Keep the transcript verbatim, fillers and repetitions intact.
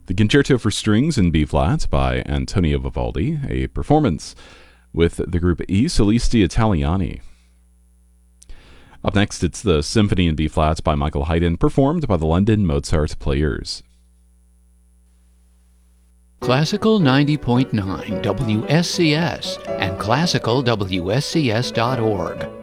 The Concerto for Strings in B-flat by Antonio Vivaldi, a performance with the group I Solisti Italiani. Up next, it's the Symphony in B-flat by Michael Haydn, performed by the London Mozart Players. Classical ninety point nine W S C S and classical W S C S dot org.